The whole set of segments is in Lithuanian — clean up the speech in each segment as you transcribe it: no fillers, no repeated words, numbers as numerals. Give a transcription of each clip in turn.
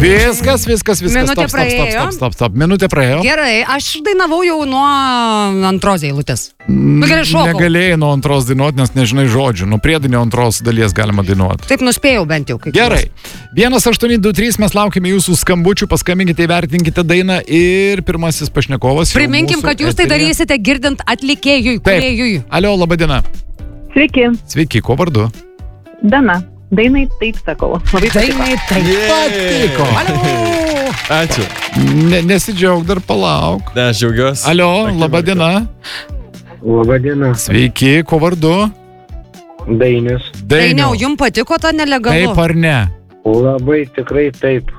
Viskas. Minutė praėjo. Stop. Minutė praėjo. Gerai, aš dainavau jau nuo antros eilutės. Gerai, šokau. Negalėjai nuo antros dainuoti, nes nežinai žodžių. Nuo priedinio antros dalies galima dainuoti. Taip nuspėjau bent jau. Gerai. 1823 mes laukime jūsų skambučių, paskambinkite, įvertinkite dainą ir pirmasis pašnekovas. Priminkim, kad jūs tai darysite girdint atlikėjui, kūrėjui. Alio, laba diena. Sveiki, kuo vardu? Dana. Dainai taip sakau. Labai Dainai taip patiko. Ačiū. Nesidžiaug, dar palauk. Ne, aš džiaugiuosi. Alio, laba diena. Labą dieną. Sveiki, kuo vardu? Dainius. Dainiau, jums patiko ta nelegalu? Taip ar ne? Labai tikrai taip.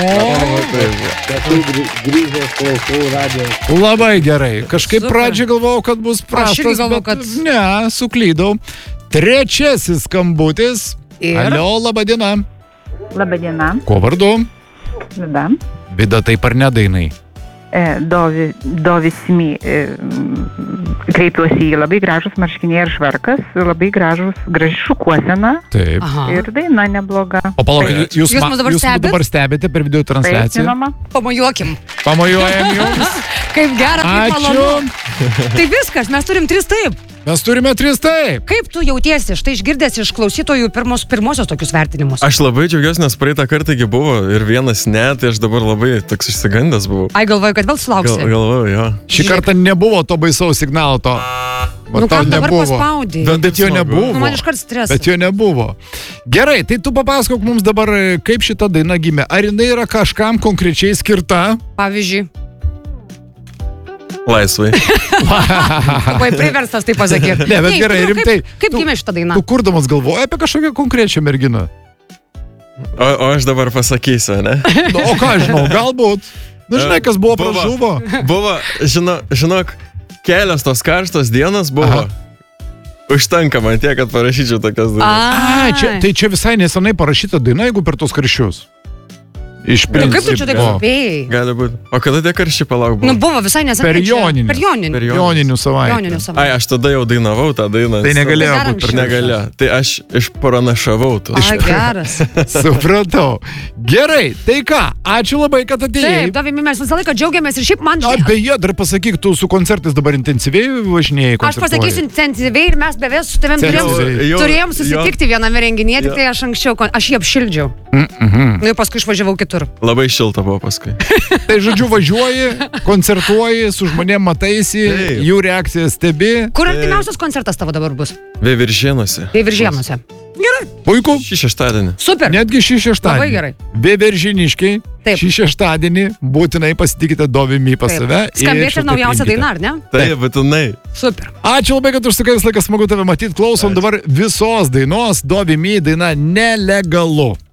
Grįžęs klausau radijo. Labai gerai. Kažkaip Super. pradžiai galvojau, kad bus prastas, Aš irgi galvojau, bet kad- ne, suklydau. Trečiasis skambutis. Ir? Alio, laba diena. Labą dieną. Kuo vardu? Vida. Vida, taip ar ne dainai? Dovismi. Kreipiuosi į labai gražus marškiniai ir švarkas, labai graži šukuosena Taip. Aha. ir daina nebloga. O palauk, jūs Jūs mus dabar stebit? dabar stebite per video Taip, transliaciją? žinoma. Pamojuokim. Pamojuojam jums. Kaip gera, kaip Ačiū. malonu. Tai viskas, mes turim 3 taip. Mes turime 3 taip. Kaip tu jautiesi, štai išgirdęs iš klausytojų pirmosios tokius vertinimus? Aš labai džiaugiuosi, nes praeitą kartą buvo ir vienas ne, tai aš dabar labai toks išsigandęs buvau. Ai, galvoju, kad vėl sulauksi. Galvoju, jo. Šį kartą nebuvo to baisaus signalo to. Nu, kam dabar paspaudai? Bet jo nebuvo. Nu, man iškart stresas. Bet jo nebuvo. Gerai, tai tu papasakok mums dabar, kaip šita daina gimė. Ar jinai yra kažkam konkrečiai skirta? Pavyzdžiui, Laisvai. vai priverstas tai pasakyti. Ne, bet gerai, rimtai. Kaip gimė šita daina? Tu kurdamas galvoji apie kažkokią konkrečią merginą? O aš dabar pasakysiu, ne? Nu, o ką žinau, galbūt. Nu, žinai, kas buvo Buvo. pražuvo. Buvo, žinok, kelios tos karštos dienos buvo. Aha. Užtenka man tiek, kad parašyčiau tokias dainas. Tai čia visai nesenai parašyta daina, jeigu per tos karščius. Iš Nu, kaip tu čia taip principo. spėjai? Gali būti. O kada tie karščiai palauk buvo? Nu, buvo visai nesenai. Per čia. joninius. Per joninius. Per Joninių savaitę. Joninių Ai, savaitę. aš tada jau dainavau tą dainą. Tai negalėjo Tai dar būti per anksčiau. Negalėjo. Tai aš išpranašavau tu. Ai, geras. Supratau. Gerai, tai ką, ačiū labai, kad atėjai. Taip, Dovimi, mes visą laiką džiaugiamės ir šiaip man... O beje, dar pasakyk, tu su koncertais dabar intensyviai važinėjai. Aš pasakysiu intensyviai ir mes beveik su tavim turėjom susitikti viename renginyje, tik tai aš anksčiau, aš jį apšildžiau. Nu ir paskui išvažiavau kitur. Labai šilta buvo paskui. Tai žodžiu, važiuoji, koncertuoji, su žmonėm mataisi, Taip. jų reakciją stebi. Kur artimiausias koncertas tavo dabar bus? Veiviržėnuose. Tai Viržėnuose. Gerai, Puiku. Šį šeštadienį. super. Netgi šį šeštadienį. Labai gerai. Veveržiniškiai. Taip. Šį šeštadienį būtinai pasitikite Dovimi pas save. Skambės ir šiltai naujausia priimkite. daina, ar ne? Taip, būtinai. Super. Ačiū labai, kad užsukai, visą laiką smagu tave matyti. Klausom dabar visos dainos. Dovimi daina Nelegalu.